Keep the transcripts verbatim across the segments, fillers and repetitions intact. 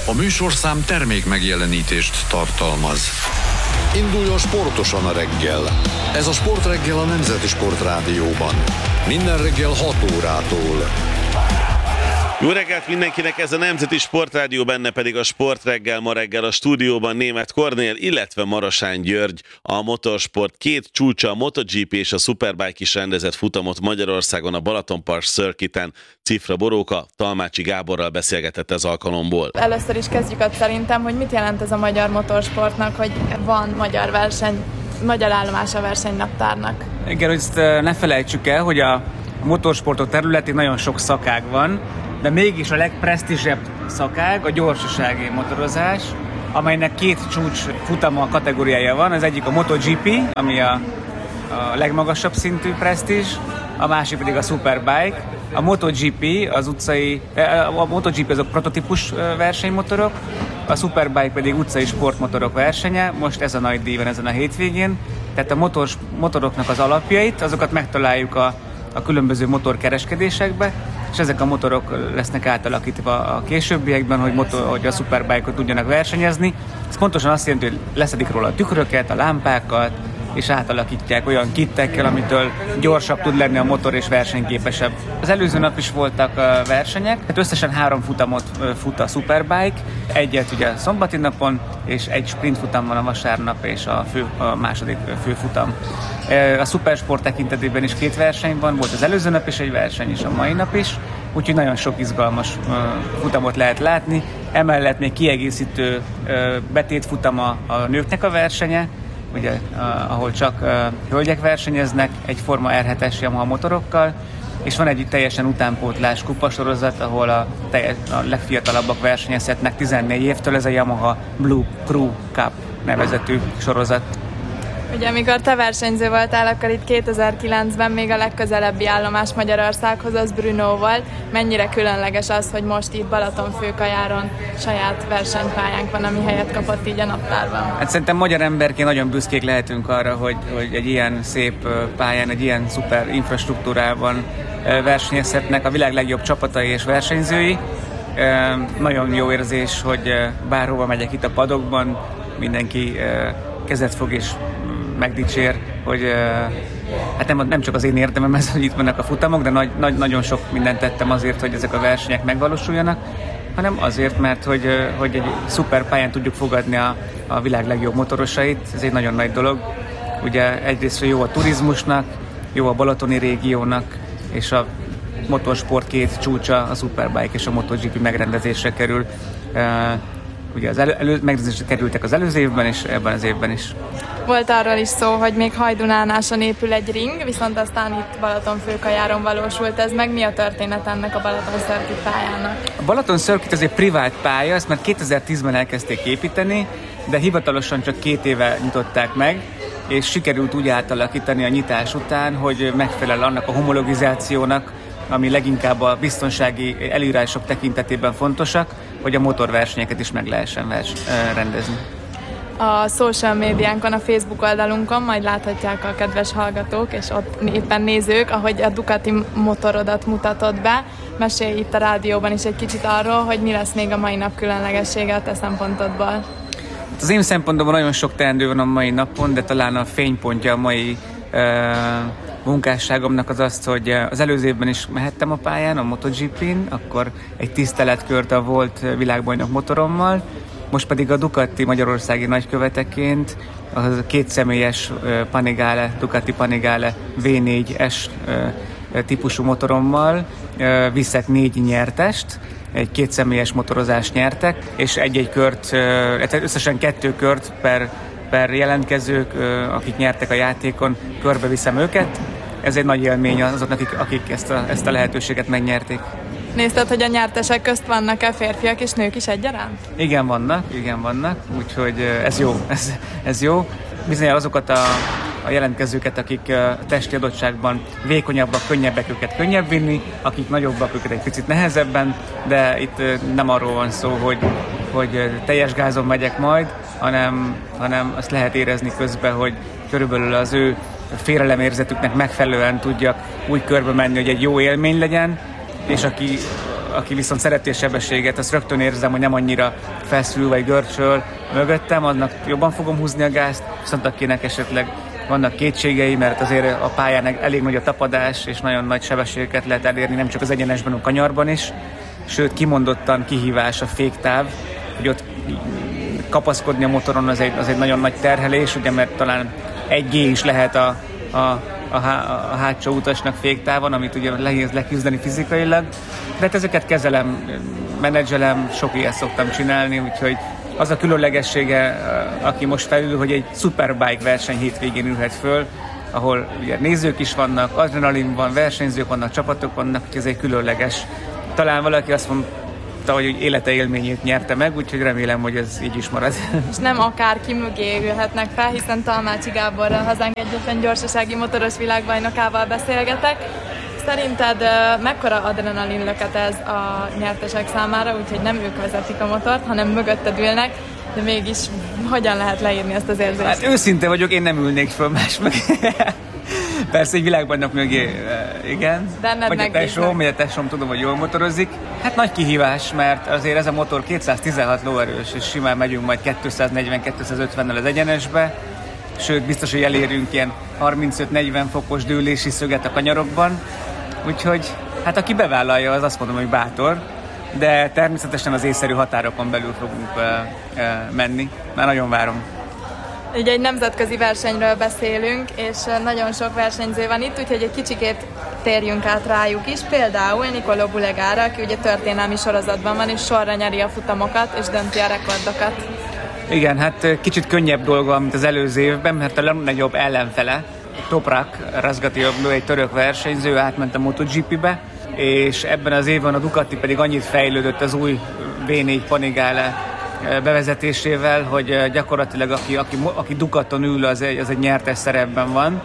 A műsorszám termék megjelenítést tartalmaz. Induljon sportosan a reggel. Ez a Sportreggel a Nemzeti Sportrádióban. Minden reggel hat órától. Jó reggelt mindenkinek, ez a Nemzeti Sportrádió, benne pedig a Sportreggel. Ma reggel a stúdióban Németh Kornél, illetve Marosán György, a motorsport két csúcsa, a MotoGP és a Superbike is rendezett futamot Magyarországon, a Balaton Park Circuiten. Cifra Boróka Talmácsi Gáborral beszélgetett ez alkalomból. Először is kezdjük ott szerintem, hogy mit jelent ez a magyar motorsportnak, hogy van magyar verseny, magyar állomás a versenynaptárnak. Igen, hogy ezt ne felejtsük el, hogy a motorsportok területén nagyon sok szakág van, de mégis a legpresztízsebb szakág a gyorsasági motorozás, amelynek két csúcs futama kategóriája van. Az egyik a MotoGP, ami a, a legmagasabb szintű presztízs, a másik pedig a Superbike. A MotoGP az utcai, a MotoGP azok prototípus versenymotorok, a Superbike pedig utcai sportmotorok versenye. Most ez a nagy díj van ezen a hétvégén. Tehát a motor, motoroknak az alapjait, azokat megtaláljuk a, a különböző motorkereskedésekbe, és ezek a motorok lesznek átalakítva a későbbiekben, hogy, motor, hogy a Superbike-ot tudjanak versenyezni. Ez pontosan azt jelenti, hogy leszedik róla a tükröket, a lámpákat, és átalakítják olyan kittekkel, amitől gyorsabb tud lenni a motor és versenyképesebb. Az előző nap is voltak versenyek, hát összesen három futamot fut a Superbike, egyet ugye szombati napon, és egy sprint futam van a vasárnap, és a, fő, a második főfutam. A Supersport tekintetében is két verseny van, volt az előző nap is egy verseny, és a mai nap is, úgyhogy nagyon sok izgalmas futamot lehet látni. Emellett még kiegészítő betétfutama a nőknek a versenye, ugye, ahol csak hölgyek versenyeznek, egyforma er hetes Yamaha motorokkal, és van egy teljesen utánpótlás kupasorozat, ahol a, teljes, a legfiatalabbak versenyezhetnek tizennégy évtől, ez a Yamaha Blue Crew Cup nevezetű sorozat. Ugye amikor te versenyző voltál, akkor itt kétezer-kilencben még a legközelebbi állomás Magyarországhoz az Brno volt. Mennyire különleges az, hogy most itt Balatonfőkajáron saját versenypályánk van, ami helyet kapott így a naptárban? Hát szerintem magyar emberként nagyon büszkék lehetünk arra, hogy, hogy egy ilyen szép pályán, egy ilyen szuper infrastruktúrában versenyezhetnek a világ legjobb csapatai és versenyzői. Nagyon jó érzés, hogy bárhova megyek itt a padokban, mindenki kezet fog és megdicsér, hogy uh, hát nem, nem csak az én érdemem ez, hogy itt vannak a futamok, de nagy, nagy, nagyon sok mindent tettem azért, hogy ezek a versenyek megvalósuljanak, hanem azért, mert hogy, uh, hogy egy szuper pályán tudjuk fogadni a, a világ legjobb motorosait, ez egy nagyon nagy dolog. Ugye egyrészt jó a turizmusnak, jó a balatoni régiónak, és a motorsport két csúcsa, a Superbike és a MotoGP megrendezésre kerül. Uh, ugye az elő, elő, megrendezésre kerültek az előző évben, és ebben az évben is. Volt arról is szó, hogy még Hajdunánáson épül egy ring, viszont aztán itt Balatonfőkajáron valósult ez meg. Mi a történet ennek a Balaton Circuit pályának? A Balaton Circuit az egy privát pálya, ezt már kétezer-tízben elkezdték építeni, de hivatalosan csak két éve nyitották meg, és sikerült úgy átalakítani a nyitás után, hogy megfelel annak a homologizációnak, ami leginkább a biztonsági előírások tekintetében fontosak, hogy a motorversenyeket is meg lehessen vers- rendezni. A social médiánkon, a Facebook oldalunkon majd láthatják a kedves hallgatók, és ott éppen nézők, ahogy a Ducati motorodat mutatod be. Mesélj itt a rádióban is egy kicsit arról, hogy mi lesz még a mai nap különlegessége a te szempontodból. Az én szempontomban nagyon sok teendő van a mai napon, de talán a fénypontja a mai uh, munkásságomnak az azt, hogy az előző évben is mehettem a pályán, a MotoGP-n, akkor egy tiszteletkört a volt világbajnok motorommal, most pedig a Ducati magyarországi nagyköveteként a kétszemélyes Panigale, Ducati Panigale vé négy es típusú motorommal viszek négy nyertest, egy kétszemélyes motorozást nyertek, és egy-egy kört, összesen kettő kört per, per jelentkezők, akik nyertek a játékon, körbe viszem őket. Ez egy nagy élmény azoknak, akik, akik ezt, a, ezt a lehetőséget megnyerték. Nézted, hogy a nyertesek közt vannak-e férfiak és nők is egyaránt? Igen, vannak, igen, vannak, úgyhogy ez jó, ez, ez jó. Bizonyára azokat a, a jelentkezőket, akik a testi adottságban vékonyabbak, könnyebbek, őket könnyebb vinni, akik nagyobbak, őket egy picit nehezebben, de itt nem arról van szó, hogy, hogy teljes gázon megyek majd, hanem, hanem azt lehet érezni közben, hogy körülbelül az ő félelemérzetüknek megfelelően tudjak úgy körbe menni, hogy egy jó élmény legyen, és aki aki viszont szereti a sebességet, azt rögtön érzem, hogy nem annyira feszül vagy görcsöl mögöttem, annak jobban fogom húzni a gázt, viszont akinek esetleg vannak kétségei, mert azért a pályán elég nagy a tapadás, és nagyon nagy sebességeket lehet elérni, nem csak az egyenesben, a kanyarban is. Sőt, kimondottan kihívás a féktáv, hogy ott kapaszkodni a motoron az egy, az egy nagyon nagy terhelés, ugye, mert talán egy gé is lehet a, a, a, há, a hátsó utasnak féktávon, amit ugye nehéz leküzdeni fizikailag. De hát ezeket kezelem, menedzselem, sok ilyet szoktam csinálni, úgyhogy az a különlegessége, aki most felül, hogy egy Superbike verseny hétvégén ülhet föl, ahol ugye nézők is vannak, adrenalin van, versenyzők vannak, csapatok vannak, úgyhogy ez egy különleges. Talán valaki azt mondta, hogy élete élményét nyerte meg, úgyhogy remélem, hogy ez így is marad. És nem akárki mögé ülhetnek fel, hiszen Talmácsi Gáborral, hazánk egyetlen gyorsasági motoros világbajnokával beszélgetek. Szerinted mekkora adrenalin löket ez a nyertesek számára, úgyhogy nem ők vezetik a motort, hanem mögötted ülnek, de mégis hogyan lehet leírni ezt az érzést? Hát őszinte vagyok, én nem ülnék föl más mögé. Persze egy világbajnok mögé, igen. Vagy a tesóm, vagy a tesóm tudom, hogy jól motorozik. Hát nagy kihívás, mert azért ez a motor kétszáztizenhat lóerős, és simán megyünk majd kétszáznegyven-kétszázötvennel az egyenesbe. Sőt, biztos, hogy elérünk ilyen harmincöt-negyven fokos dőlési szöget a kanyarokban. Úgyhogy, hát aki bevállalja, az azt mondom, hogy bátor, de természetesen az észszerű határokon belül fogunk uh, uh, menni. Már nagyon várom. Ugye egy nemzetközi versenyről beszélünk, és nagyon sok versenyző van itt, úgyhogy egy kicsikét térjünk át rájuk is. Például Nicolò Bulegára, aki ugye történelmi sorozatban van, és sorra nyeri a futamokat, és dönti a rekordokat. Igen, hát kicsit könnyebb dolga, mint az előző évben, mert a legnagyobb ellenfele, Toprak Razgatlioglu, egy török versenyző, átment a MotoGP-be, és ebben az évben a Ducati pedig annyit fejlődött az új vé négy Panigale bevezetésével, hogy gyakorlatilag aki, aki, aki Ducaton ül, az egy, az egy nyertes szerepben van,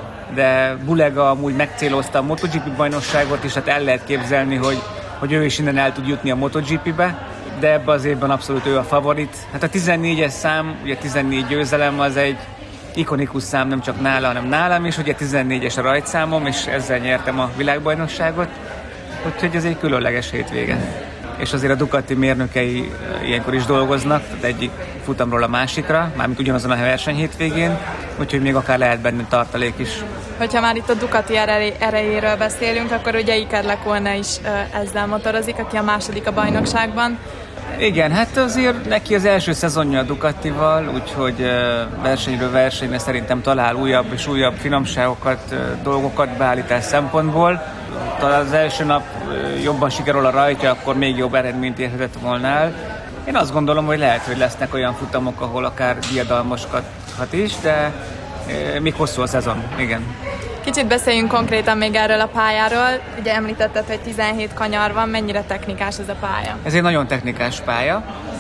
de Bulega amúgy megcélozta a MotoGP bajnokságot, és hát el lehet képzelni, hogy, hogy ő is innen el tud jutni a MotoGP-be, de ebben az évben abszolút ő a favorit. Hát a tizennégyes szám, ugye tizennégy győzelem, az egy ikonikus szám nem csak nála, hanem nálam is, ugye tizennégyes a rajtszámom, és ezzel nyertem a világbajnokságot, úgyhogy ez egy különleges hétvége. És azért a Ducati mérnökei ilyenkor is dolgoznak, tehát egyik futamról a másikra, mármint ugyanazon a verseny hétvégén, úgyhogy még akár lehet benne tartalék is. Hogyha már itt a Ducati erejéről beszélünk, akkor ugye Iker Lecuona is ezzel motorozik, aki a második a bajnokságban. Igen, hát azért neki az első szezonja a Ducatival, úgyhogy versenyről versenyre szerintem talál újabb és újabb finomságokat, dolgokat beállítás szempontból. Talán az első nap jobban sikerül a rajtja, akkor még jobb eredményt érhetett volna el. Én azt gondolom, hogy lehet, hogy lesznek olyan futamok, ahol akár diadalmaskodhat is, de még hosszú a szezon, igen. Kicsit beszéljünk konkrétan még erről a pályáról. Ugye említetted, hogy tizenhét kanyar van, mennyire technikás ez a pálya? Ez egy nagyon technikás pálya,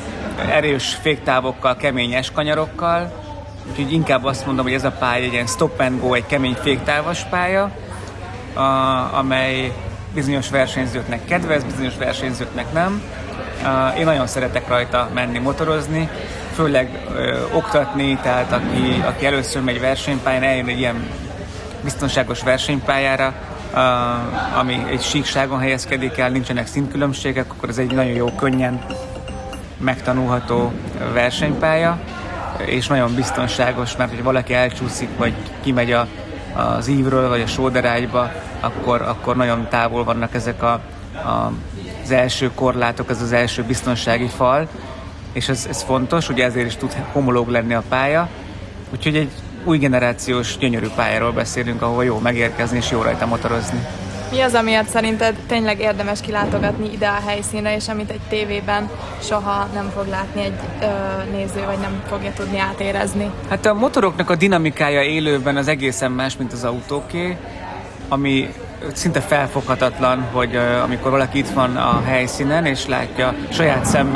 erős féktávokkal, keményes kanyarokkal, úgyhogy inkább azt mondom, hogy ez a pálya egy ilyen stop and go, egy kemény féktávos pálya, a, amely bizonyos versenyzőknek kedvez, bizonyos versenyzőknek nem. A, én nagyon szeretek rajta menni, motorozni, főleg ö, oktatni, tehát aki, aki először megy versenypályán, eljön egy ilyen biztonságos versenypályára, uh, ami egy síkságon helyezkedik el, nincsenek szintkülönbségek, akkor ez egy nagyon jó, könnyen megtanulható versenypálya, és nagyon biztonságos, mert hogy valaki elcsúszik, vagy kimegy a, az ívről, vagy a sóderágyba, akkor, akkor nagyon távol vannak ezek a, a, az első korlátok, ez az első biztonsági fal, és ez, ez fontos, ugye ezért is tud homológ lenni a pálya, úgyhogy egy új generációs, gyönyörű pályáról beszélünk, ahol jó megérkezni és jó rajta motorozni. Mi az, amiért szerinted tényleg érdemes kilátogatni ide a helyszínre, és amit egy tévében soha nem fog látni egy ö, néző, vagy nem fogja tudni átérezni? Hát a motoroknak a dinamikája élőben az egészen más, mint az autóké, ami szinte felfoghatatlan, hogy ö, amikor valaki itt van a helyszínen, és látja saját szemben,